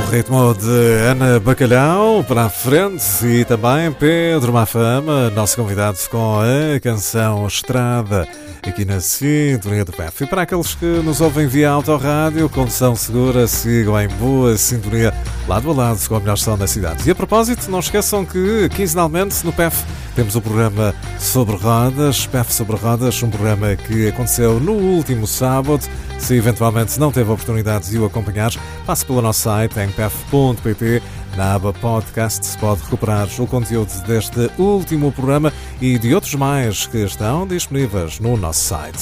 Ritmo de Ana Bacalhau para a frente e também Pedro Mafama, nosso convidado com a canção Estrada, aqui na sintonia do PEF. E para aqueles que nos ouvem via autorrádio, condução segura, sigam em boa sintonia, lado a lado com a melhor som da cidade. E a propósito, não esqueçam que quinzenalmente no PEF temos o programa Sobre Rodas, PEF Sobre Rodas, um programa que aconteceu no último sábado. Se eventualmente não teve a oportunidade de o acompanhar, passe pelo nosso site em pef.pt. Na aba Podcasts pode recuperar o conteúdo deste último programa e de outros mais que estão disponíveis no nosso site.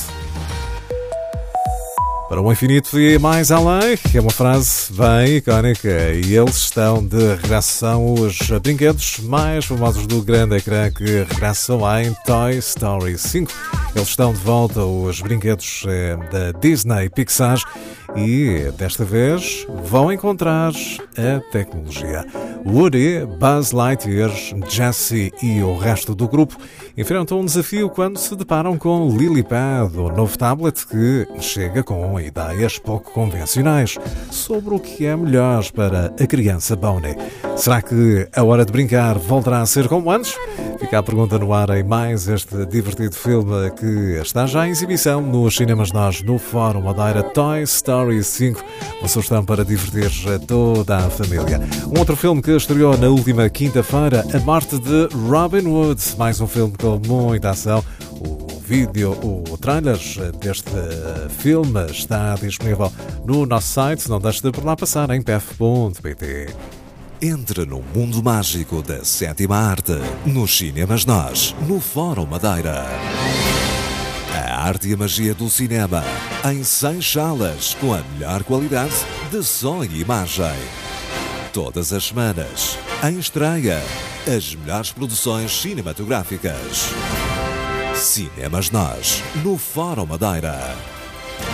Para o infinito e mais além, é uma frase bem icónica e eles estão de regresso, são os brinquedos mais famosos do grande ecrã que regressam em Toy Story 5. Eles estão de volta, os brinquedos da Disney Pixar, e desta vez vão encontrar a tecnologia. Woody, Buzz Lightyear, Jessie e o resto do grupo enfrentam um desafio quando se deparam com Lilypad, o novo tablet que chega com ideias pouco convencionais sobre o que é melhor para a criança Bonnie. Será que a hora de brincar voltará a ser como antes? Fica a pergunta no ar em mais este divertido filme que está já em exibição nos cinemas nós no Fórum Madeira, Toy Story 5, uma sugestão para divertir toda a família. Um outro filme que estreou na última quinta-feira, A Morte de Robin Hood, mais um filme com muita ação. O trailer deste filme está disponível no nosso site, não deixe de por lá passar em pef.pt. Entre no mundo mágico da sétima arte, nos cinemas nós, no Fórum Madeira. A arte e a magia do cinema, em 100 salas, com a melhor qualidade de som e imagem. Todas as semanas, em estreia, as melhores produções cinematográficas. Cinemas nós, no Fórum Madeira.